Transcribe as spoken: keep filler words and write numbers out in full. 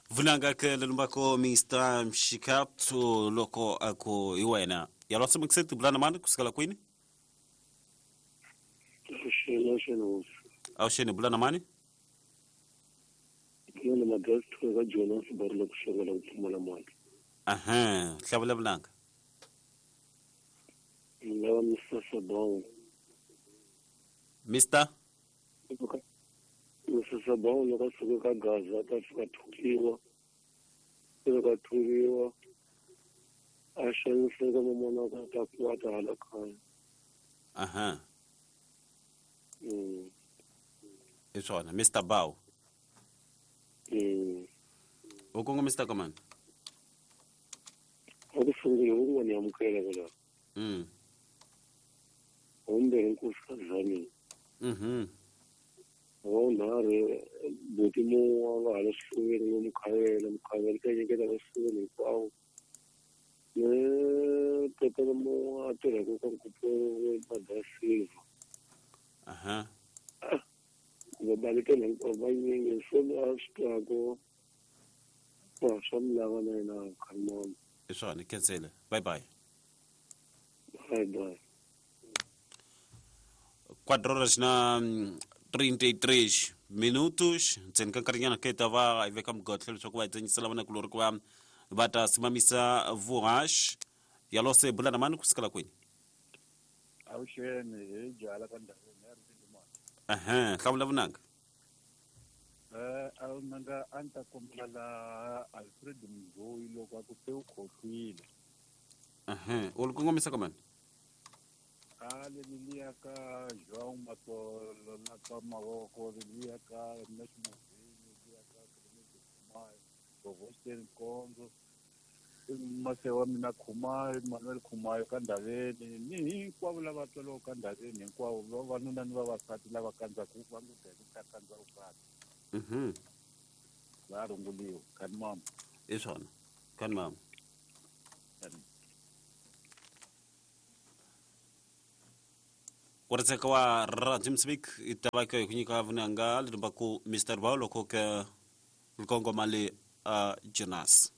Vunanga ke lumbako mister Mshikatu loko ako iwena. Yalo sa magsit blana man kuskala kwini? Shela shela. Au shene blana mani? Kile madrasa tuka Jonas barla kushagala kumala mwaki. Aha, tlabla blanca. Lawa Mister Sabão. Mister? Mister Sabão loko suka Gaza ta suka thukiwa. Suka thukiwa. Ashan suka momona ka ta kwata halakha. Aha. Mm. Isona, Mister Bao. Mm. Ukungo Mister Command. Akufunga ukubona yamkhela kodwa. Mm. Umbe inkusikazani. Mhm. Wonare butimo wala suwere umkhayela umkhayela kanye ke la suwere kwawo. Ne tete mo atore ko kupo badasiva. Aha. Ngobalike lenkobayini ngesona asitako. Wa samlawa na na khalmon. Isona, cancel. Bye bye. Bye bye. Quatro horas na trinta e três minutos. Tsen kankarinyana ke tava ai vekam gotlel so kwa tsen salama na kulor kwa bata simamisa voyage. Yalo se bulana man kuskala kwini. Awushene ejala kandabeni yarizindimana. Aha, khabla bunanga. Eh awunanga anta komplala Alfred Mzoyi lokwa kupe ukhohlwile. Aha, ulukungomisa kaman. Ale liliyaka João Matolo na Kamawoko liliyaka National liliyaka Clemence Khumalo Bovostel Konzo masewa mina Khumalo Manuel Khumalo kandabeni ni hinkwavo lava tweloko kandabeni hinkwavo vavanuna ni vavasati lava kandzaku va ngo deka kandza ukati. Mhm. Va runguliwa kani mama. Isona. Kan mama. Kwatseka wa Rajim Speak itabaka kunyika vunanga limbako Mister Bao loko ke Kongo Mali uh, Jonas.